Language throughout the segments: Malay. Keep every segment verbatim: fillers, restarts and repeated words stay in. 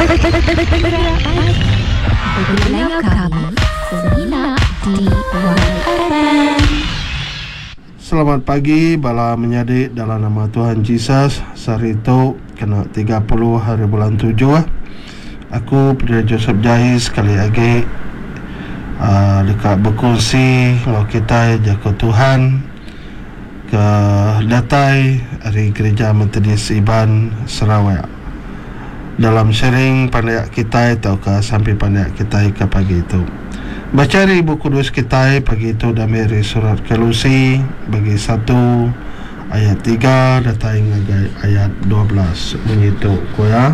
Beliau kami Semina di Y F M. Selamat pagi, bala menyadik dalam nama Tuhan Yesus. Hari itu kena tiga puluh hari bulan tujuh. Aku Pendeta Joseph Jahis sekali lagi uh, dekat berkongsi dengan kita jaga Tuhan ke datai hari Gereja Metodis Iban Sarawak. Dalam sharing pandak kita atau ke sampai pandak kita ke pagi itu. Baca dari buku kudus kita pagi itu dari surat Kolose bagi satu ayat tiga datai ngagai ayat dua belas. Menyitu ko ya.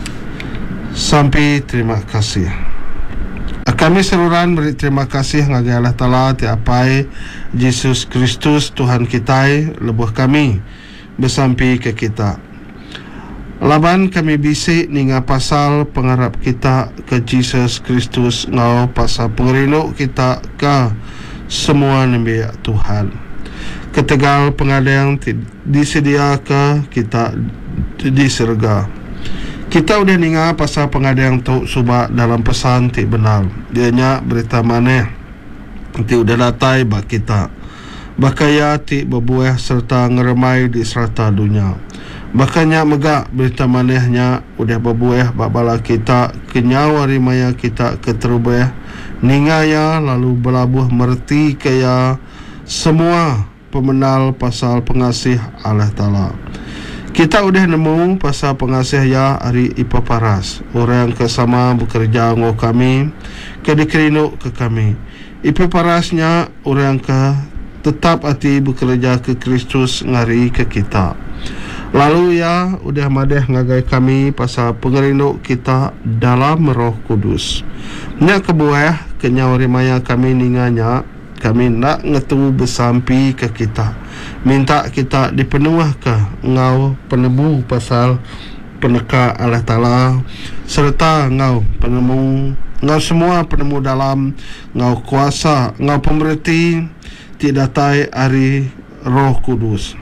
Sampai terima kasih. Kami seluruhan beri terima kasih ngagai Allah Ta'ala tiapai Yesus Kristus Tuhan kita lebuh kami bersampai ke kita. Laban kami bisik ninga pasal pengharap kita ke Yesus Kristus ngau pasal pengerinu kita ke semua nabi Tuhan. Ketegal pengadang disedia ke kita di surga. Kita udah ninga pasal pengadang tu subak dalam pesan ti benar. Dianya berita mana ti udah datai bak kita. Bakaya ti berbuah serta ngeremai di serata dunia. Bakanya megak berita manehnya udah berbuah babala kita kenyawa rimaya kita keterubah ningaya lalu belabuh merti kaya semua pemenal pasal pengasih Allah Ta'ala. Kita udah nemu pasal pengasih ya hari ipaparas orang kesama bekerja ngo kami ke dikerinu ke kami ipaparasnya orang ke tetap hati bekerja ke Kristus ngari ke kita. Lalu ya udah madeh ngagai kami pasal pengerinu kita dalam Roh Kudus. Nya kebuah kenyawari maya kami ninganya kami nak ngetu bersampi ke kita. Minta kita dipenuh ke ngau penemu pasal peneka Allah Ta'ala serta ngau penemu ngau semua penemu dalam ngau kuasa ngau pemerhati tidak tai ari Roh Kudus.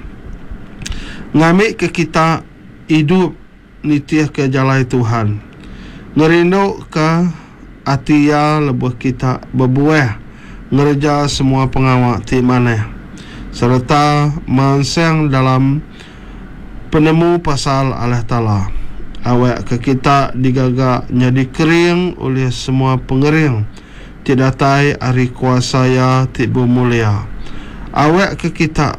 Ngamik ke kita hidup nitiah ke jalan Tuhan. Ngerindu ke atia lebuh kita berbuah ngerja semua pengawak ti maneh serta manseng dalam penemu pasal Allah Ta'ala. Awak ke kita digagak jadi kering oleh semua pengering tidak tai ari kuasa ya ti mulia. Awak ke kita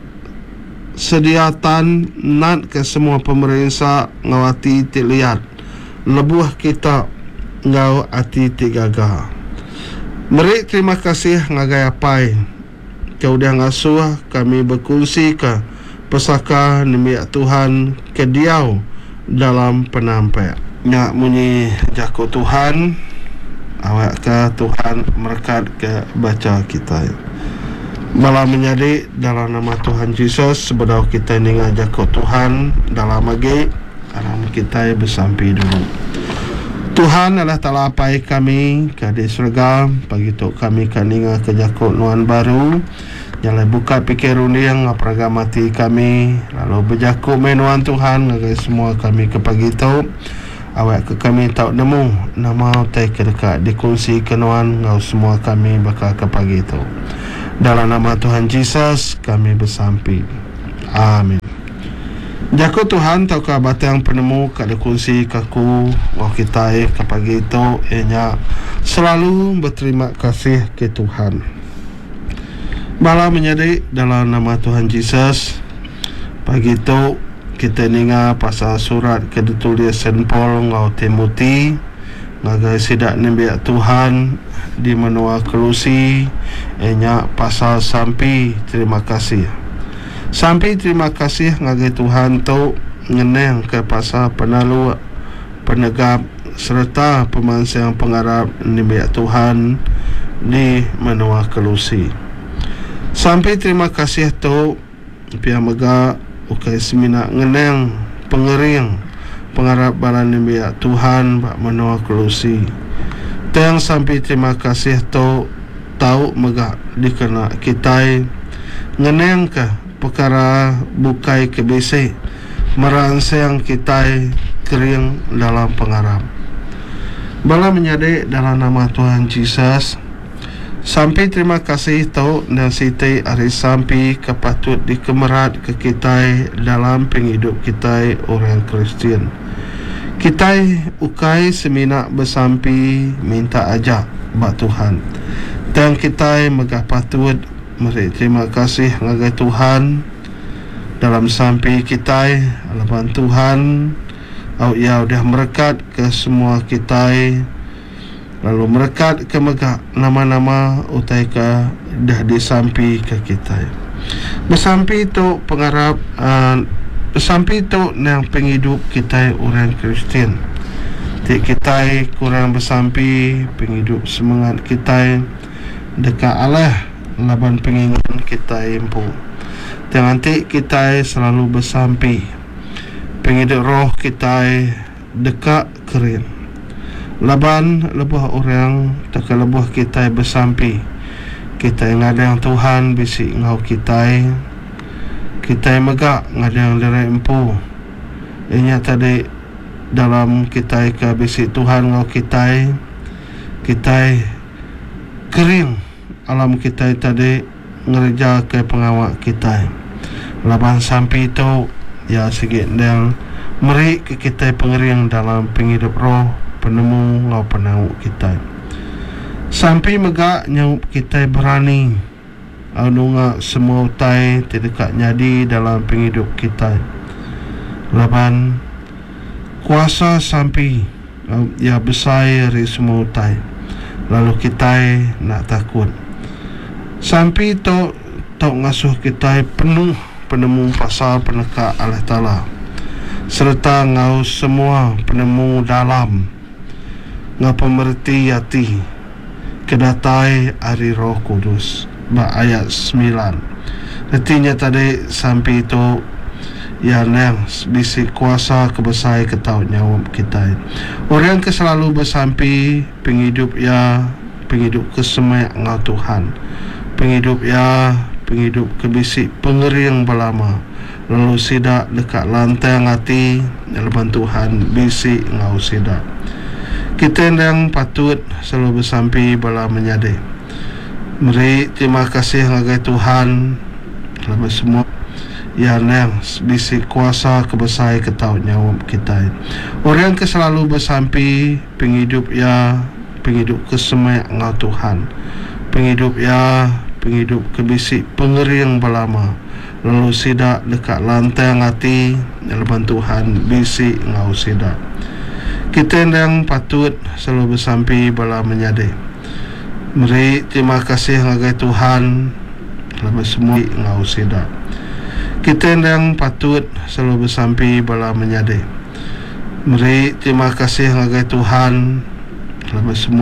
sediatan nat ke semua pemerintah ngawati ti lihat lebuh kita ngau ati ti gagah. Meri terima kasih ngagai apai kau dah ngasuh kami berkongsi ke pesaka nimi Tuhan ke diau dalam penampai nyak munyi jaku Tuhan awak ke Tuhan merkat ke baca kita malah menjadi dalam nama Tuhan Yesus sebelum kita ini ngajak ke Tuhan dalam lagi dalam kita bersampai dulu. Tuhan adalah Ta'ala apai kami ke di surga pagi tu kami kaninga ke jakut nuan baru jalan buka pikir undi yang apragamati kami lalu berjakut menuan Tuhan ngagai semua kami ke pagi tu awak ke kami tak nemu nama tai ke dekat dikongsi kenuan ngau semua kami bakal ke pagi tu. Dalam nama Tuhan Yesus kami bersampai. Amin. Jaku Tuhan tau ka batang penemu ka dikongsi kaku wah kita eh ke pagi itu ianya selalu berterima kasih ke Tuhan. Bala menjadi dalam nama Tuhan Yesus pagi itu kita ninga pasal surat ke ditulis Saint Paul ngau Timothy ngagai sidak nabi Tuhan di menua Kolose enya pasal sampai terima kasih. Sampai terima kasih ngagai Tuhan tu ngeneng ke pasal penalu penegap serta pemansang pengarap nabi Tuhan di menua Kolose. Sampai terima kasih tu pihak mega ukai semina ngeneng pengering pengarap balan nabi Tuhan bak menua Kolose. Teng sampai terima kasih tu tahu megak dikena kita ngeneng ke perkara bukai kebisi meransang kita kering dalam pengarap. Bala menyade dalam nama Tuhan Yesus. Sampai terima kasih tau dan siti hari sampai kepatut dikemerat ke kita dalam penghidup kita orang Kristian. Kita ukai semina bersampi minta ajak bak Tuhan. Dan kita megah patut meri terima kasih ngagai Tuhan dalam sampai kita alapan Tuhan au ia dah merekat ke semua kita, lalu merekat ke megah nama-nama utai ke dah disampi ke kita. Bersampi itu pengharap uh, bersampi itu yang penghidup kita orang Kristian. Tik kita kurang bersampi penghidup semangat kita dekat Allah laban pengingat kita empu. Dan nanti kita selalu bersampi penghidup roh kita dekat kering. Laban lebuh orang tak lebuh kita bersampi. Kita ngadang Tuhan bisik ngau kita. Kita megak ngadang dari empu. Inya tadi dalam kita ke bisik Tuhan ngau kita. Kita kering alam kita tadi ngerja ke pengawak kita. Laban sampai itu ya sikit yang meri ke kita pengering dalam penghidup roh penemu ngau penau kita. Sampai megak nyau kita berani anunga semua utai tidak nyadi dalam penghidup kita. Laban kuasa sampai ya besar dari semua utai. Lalu kita nak takut. Sampai itu tok ngasuh kita penuh penemu pasal peneka Allah Ta'ala serta ngau semua penemu dalam ngau pemerti hati kedatai hari Roh Kudus ba ayat sembilan. Artinya tadi sampai itu yang yang bisik kuasa kebesar ketau nyawa kita. Orang ke selalu bersampi penghidup ya penghidup kesemak ngau Tuhan. Penghidup ya penghidup kebisik pengering belama lalu sidak dekat lantai ngati leban Tuhan bisik ngau sidak. Kita yang patut selalu bersampi bala menyade meri terima kasih ngagai Tuhan lepas semua yang yang bisik kuasa kebesar ketau nyawa kita. Orang ke selalu bersampi penghidup ya penghidup kesemak ngau Tuhan. Penghidup ya penghidup kebisik pengering belama lalu sidak dekat lantai ngati leban Tuhan bisik ngau sidak. Kita yang patut selalu bersampi bala menyade meri terima kasih ngagai Tuhan lepas semua ngau sidak. Kita yang patut selalu bersampi bala menyade meri terima kasih ngagai Tuhan lepas semua